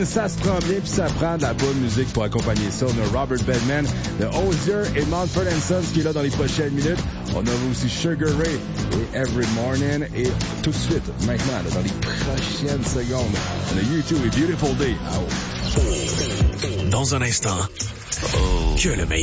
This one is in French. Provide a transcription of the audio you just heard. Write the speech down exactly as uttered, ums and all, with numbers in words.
Ça se prend bien, puis ça prend de la bonne musique pour accompagner ça. On a Robert Bedman de Hozier et Mumford and Sons qui est là dans les prochaines minutes. On a aussi Sugar Ray et Every Morning. Et tout de suite, maintenant, là, dans les prochaines secondes, on a U deux et Beautiful Day. Oh. Dans un instant, oh. que le meilleur.